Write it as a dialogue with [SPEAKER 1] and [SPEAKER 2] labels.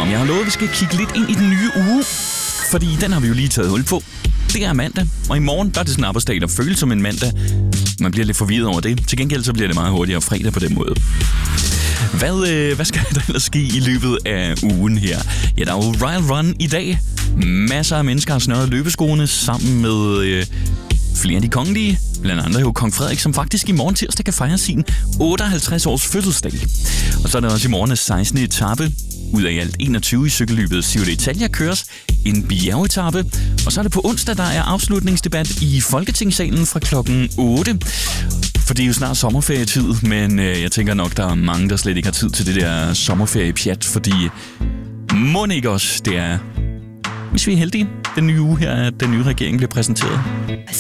[SPEAKER 1] Jeg har lovet, at vi skal kigge lidt ind i den nye uge, fordi den har vi jo lige taget hul på. Det er mandag, og i morgen der er det sådan en arbejdsdag, der føles som en mandag. Man bliver lidt forvirret over det. Til gengæld så bliver det meget hurtigere fredag på den måde. Hvad skal der ellers ske i løbet af ugen her? Ja, der er jo Royal Run i dag. Masser af mennesker har snørret løbeskoene sammen med flere af de kongelige. Blandt andet jo kong Frederik, som faktisk i morgen tirsdag kan fejre sin 58-års fødselsdag. Og så er der også i morgen 16. etape. Ud af i alt 21 i cykelløbet Giro d'Italia køres en bjergetape. Og så er det på onsdag, der er afslutningsdebat i Folketingssalen fra klokken 8. For det er jo snart sommerferietid, men jeg tænker nok, der er mange, der slet ikke har tid til det der sommerferiepjat, fordi mon ikke også, det er, hvis vi er heldige, den nye uge her, at den nye regering bliver præsenteret.